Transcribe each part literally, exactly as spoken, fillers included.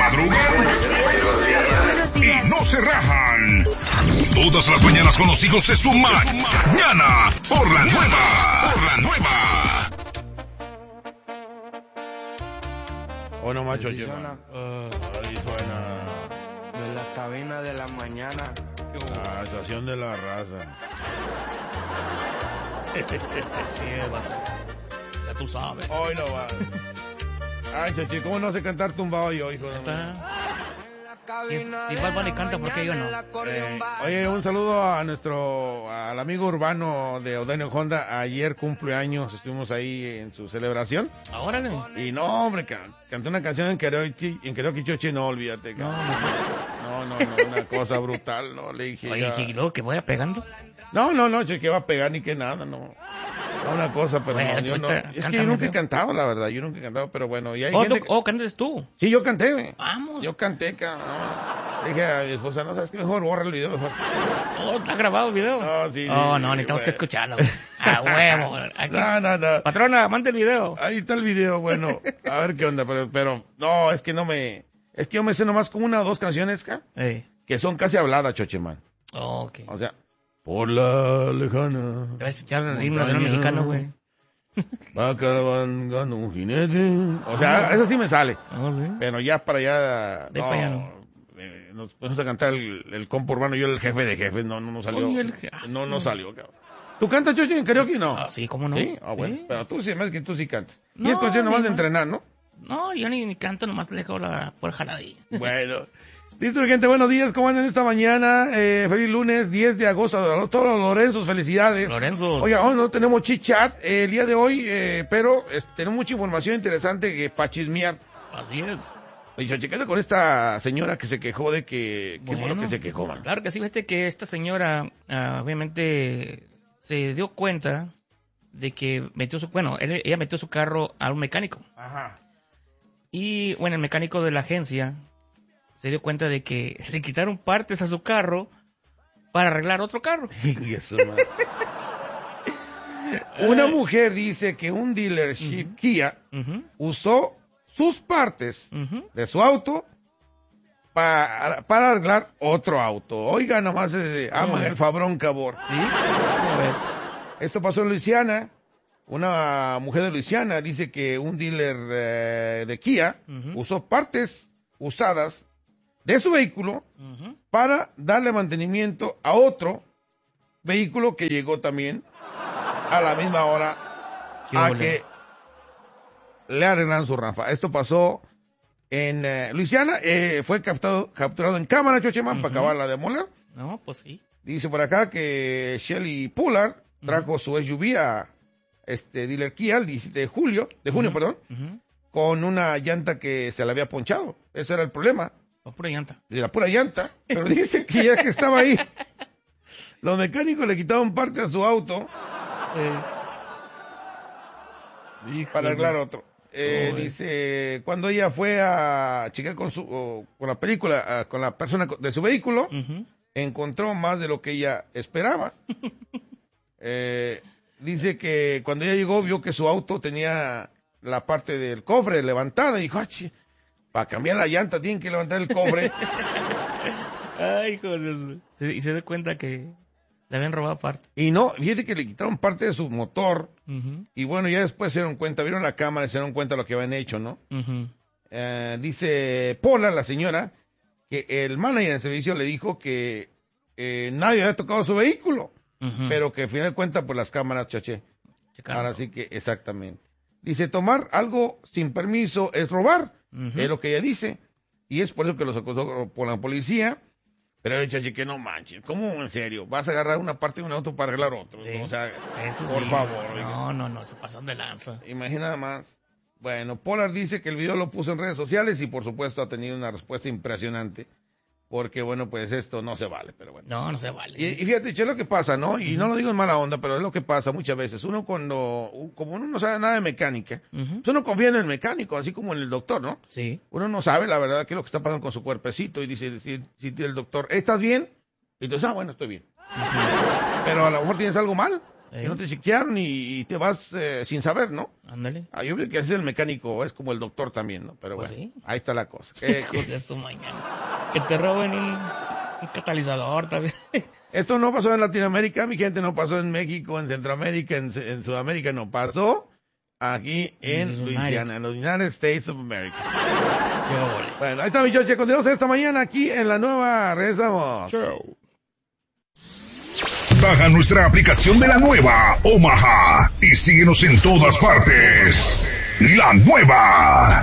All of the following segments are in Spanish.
madrugan y no se rajan. Todas las mañanas con los hijos de su mañana por la nueva, por la nueva. Bueno, macho, Sí, yo. suena. Uh, ahí suena De la cabina de la mañana. la estación de la raza. Sí, va a ser. Ya tú sabes. Hoy no va. Ay, Chachi, ¿cómo no sé cantar tumbado yo, hijo de Está. Si, Si Bad Bunny canta, ¿por qué yo no? Eh, oye, un saludo a nuestro, al amigo urbano de Odenio Honda. Ayer cumpleaños, estuvimos ahí en su celebración. Órale. Y no, hombre, can, canté una canción en karaoke, en karaoke choche, no, olvídate. No, cabrón. no. No, no, no, una cosa brutal, no, le dije. Oye, ya- ¿y luego que vaya pegando? No, no, no, che, que va a pegar ni que nada, no. No, una cosa, pero Bueno, no, yo no. ahorita Es que cántame, yo nunca he feo. cantado, la verdad, yo nunca he cantado, pero bueno, y hay Oh, gente... tú- oh, cantes tú. Sí, yo canté, güey. Vamos. Yo canté, cabrón. Dije a mi esposa, no, sabes qué, mejor borra el video, mejor. Oh, ¿está grabado el video? No, sí, Oh, sí, no, necesitamos que bueno. escucharlo. A huevo. Aquí. No, no, no. Patrona, mande el video. Ahí está el video, bueno, a ver qué onda, pero, pero, no, es que no me... Es que yo me sé nomás como una o dos canciones, ca, Eh. que son casi habladas, chochemán. Oh, ok. O sea, por la lejana... Te vas a echar el himno nacional mexicano, güey. Va caravangando un jinete. O sea, eso sí me sale. Oh, sí. Pero ya para allá... De para allá no. eh, nos pusimos a cantar el, el compo urbano, yo el jefe de jefes, no, no, no salió. Oye, el je- ah, no, sí. no salió, cabrón. ¿Tú cantas, Chochi, en karaoke? No. Ah, sí, ¿cómo no? Sí, ah, bueno. Sí. Pero tú sí, más que tú sí cantas. Y No, es cuestión nomás ni de más. entrenar, ¿no? No, yo ni, ni canto, nomás le dejo la por jaladilla. Bueno. Listo, gente, buenos días, ¿cómo andan esta mañana? Eh, feliz lunes, diez de agosto, a todos los Lorenzos, felicidades. Lorenzo. Oiga, hoy no tenemos chit chat eh, el día de hoy, eh, pero eh, tenemos mucha información interesante que para chismear. Así es. Oye, checando con esta señora que se quejó de que... ¿Qué fue lo Bueno, que se quejó, man? Claro que sí, viste que esta señora ah, obviamente se dio cuenta de que metió su... Bueno, él- ella metió su carro a un mecánico. Ajá. Y bueno, el mecánico de la agencia se dio cuenta de que le quitaron partes a su carro para arreglar otro carro. Y eso, man. Una mujer dice que un dealership Kia Ujú, usó sus partes ujú. de su auto para, para arreglar otro auto. Oiga, nomás ese ama ves? el Fabrón Cabor. ¿Sí? ¿Cómo ves? Esto pasó en Luisiana. Una mujer de Luisiana dice que un dealer eh, de Kia Ujú. usó partes usadas de su vehículo Ujú. para darle mantenimiento a otro vehículo que llegó también a la misma hora ¿Qué a ole? que le arreglan su rafa. Esto pasó en eh, Luisiana, eh, fue captado, capturado en cámara, Chocheman, para Ujú. acabarla de moler. No, pues sí. Dice por acá que Shelly Pullard trajo su S U V a este dealer Kia el diecisiete de julio, de junio, Ujú. perdón, Ujú. con una llanta que se le había ponchado. Ese era el problema, Oh, pura llanta. de la pura llanta. Pero dice que ya que estaba ahí, los mecánicos le quitaban parte a su auto para arreglar otro. Eh, Oh, eh. dice, cuando ella fue a checar con su, o, con la película, ah, con la persona de su vehículo, Ujú. encontró más de lo que ella esperaba. Eh, dice que cuando ella llegó vio que su auto tenía la parte del cofre levantada y dijo, "Ah, chi, para cambiar la llanta tienen que levantar el cofre." Ay, joder. Y se dio cuenta que le habían robado parte. Y no, fíjate que le quitaron parte de su motor Ujú. y bueno, ya después se dieron cuenta, vieron la cámara y se dieron cuenta de lo que habían hecho, ¿no? Ujú. Eh, dice Paula, la señora, que el manager de servicio le dijo que eh, nadie había tocado su vehículo, Ujú. pero que al final de cuentas, pues las cámaras, chaché. Checaron. Ahora sí que, exactamente. Dice, tomar algo sin permiso es robar, Ujú. es lo que ella dice, y es por eso que los acusó por la policía, pero el chaché que no manches, ¿cómo en serio? ¿Vas a agarrar una parte de un auto para arreglar otro? Sí. O sea, Eso por sí. favor, oiga. No, no, no, se pasan de lanza. Imagina nada más. Bueno, Polar dice que el video lo puso en redes sociales y por supuesto ha tenido una respuesta impresionante. Porque bueno, pues esto no se vale, pero bueno. No, no se vale. Y, y fíjate, che, es lo que pasa, ¿no? Y no lo digo en mala onda, pero es lo que pasa muchas veces. Uno cuando, como uno no sabe nada de mecánica, Ujú. pues uno confía en el mecánico, así como en el doctor, ¿no? Sí. Uno no sabe la verdad qué es lo que está pasando con su cuerpecito y dice, si, si el doctor, ¿estás bien? Y tú dices, ah, bueno, estoy bien. Pero a lo mejor tienes algo mal. ¿Eh? Que no te chequearon y, y te vas eh, sin saber, ¿no? Ándale. Ah, yo veo que es el mecánico, es como el doctor también, ¿no? Pero Pues bueno, sí. ahí está la cosa. Eh, Hijo de su mañana. Que te roben un, un catalizador también. Esto no pasó en Latinoamérica, mi gente, no pasó en México, en Centroamérica, en, en Sudamérica, no pasó aquí en En los Luisiana, United. en los United States of America. Qué ole. Bueno, ahí está mi George, continuamos esta mañana aquí en la nueva, regresamos. Baja nuestra aplicación de la nueva Omaha y síguenos en todas partes. La nueva.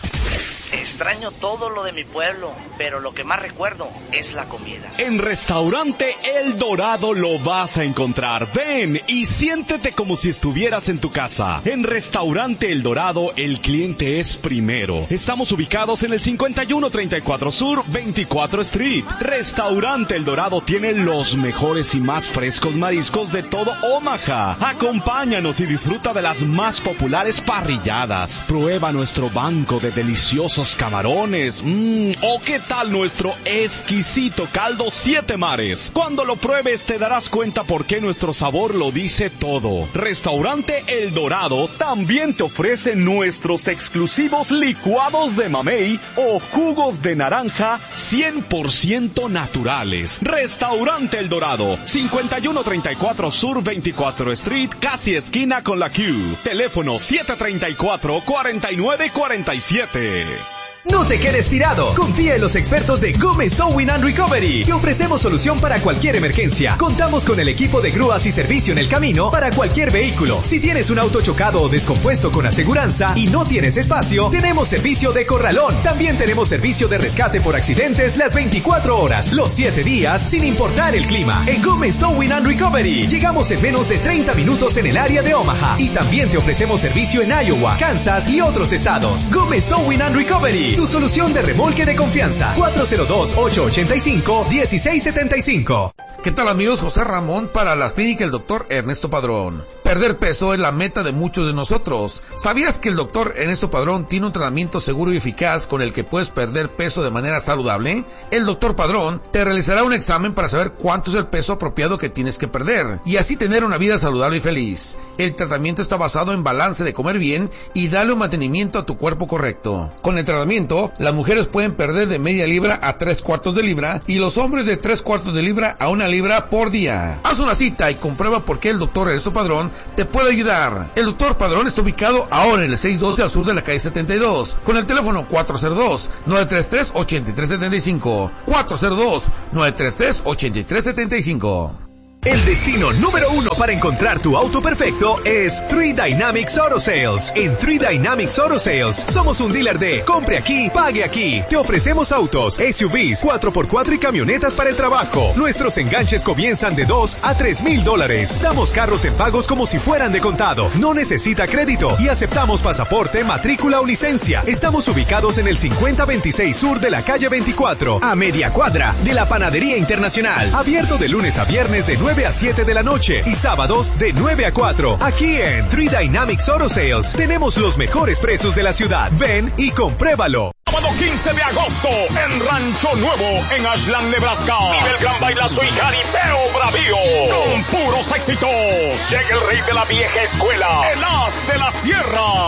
Extraño todo lo de mi pueblo, pero lo que más recuerdo es la comida. En Restaurante El Dorado lo vas a encontrar. Ven y siéntete como si estuvieras en tu casa. En Restaurante El Dorado, el cliente es primero. Estamos ubicados en el cincuenta y uno treinta y cuatro Sur, veinticuatro Street. Restaurante El Dorado tiene los mejores y más frescos mariscos de todo Omaha. Acompáñanos y disfruta de las más populares parrilladas. Prueba nuestro banco de deliciosos camarones. Mmm, o qué tal nuestro exquisito caldo Siete Mares. Cuando lo pruebes te darás cuenta por qué nuestro sabor lo dice todo. Restaurante El Dorado también te ofrece nuestros exclusivos licuados de mamey o jugos de naranja cien por ciento naturales. Restaurante El Dorado, cincuenta y uno treinta y cuatro Sur veinticuatro Street, casi esquina con la Q. Teléfono siete treinta y cuatro, cuarenta y nueve cuarenta y siete. No te quedes tirado. Confía en los expertos de Gómez Towing and Recovery. Te ofrecemos solución para cualquier emergencia. Contamos con el equipo de grúas y servicio en el camino para cualquier vehículo. Si tienes un auto chocado o descompuesto con aseguranza y no tienes espacio, tenemos servicio de corralón. También tenemos servicio de rescate por accidentes las veinticuatro horas, los siete días, sin importar el clima. En Gómez Towing and Recovery llegamos en menos de treinta minutos en el área de Omaha. Y también te ofrecemos servicio en Iowa, Kansas y otros estados. Gómez Towing and Recovery, tu solución de remolque de confianza. cuatro cero dos, ocho ocho cinco, uno seis siete cinco. ¿Qué tal amigos? José Ramón para las clínicas del doctor Ernesto Padrón. Perder peso es la meta de muchos de nosotros. ¿Sabías que el doctor Ernesto Padrón tiene un tratamiento seguro y eficaz con el que puedes perder peso de manera saludable? El doctor Padrón te realizará un examen para saber cuánto es el peso apropiado que tienes que perder y así tener una vida saludable y feliz. El tratamiento está basado en balance de comer bien y darle un mantenimiento a tu cuerpo correcto. Con el tratamiento, las mujeres pueden perder de media libra a tres cuartos de libra y los hombres de tres cuartos de libra a una libra por día. Haz una cita y comprueba por qué el doctor Ernesto Padrón te puede ayudar. El doctor Padrón está ubicado ahora en el seiscientos doce al sur de la calle setenta y dos con el teléfono cuatro cero dos, nueve tres tres, ocho tres siete cinco, cuatro cero dos, nueve tres tres, ocho tres siete cinco. El destino número uno para encontrar tu auto perfecto es Three Dynamics Auto Sales. En Three Dynamics Auto Sales somos un dealer de compre aquí, pague aquí. Te ofrecemos autos, S U Vs, cuatro por cuatro y camionetas para el trabajo. Nuestros enganches comienzan de dos a tres mil dólares. Damos carros en pagos como si fueran de contado. No necesita crédito y aceptamos pasaporte, matrícula o licencia. Estamos ubicados en el cincuenta veintiséis Sur de la calle veinticuatro, a media cuadra de la Panadería Internacional. Abierto de lunes a viernes de nueve a siete de la noche y sábados de nueve a cuatro. Aquí en Three Dynamics Auto Sales tenemos los mejores precios de la ciudad. Ven y compruébalo. Sábado quince de agosto en Rancho Nuevo, en Ashland, Nebraska. Vive el gran bailazo y jaripeo bravío con puros éxitos. Llega el rey de la vieja escuela, el as de la sierra.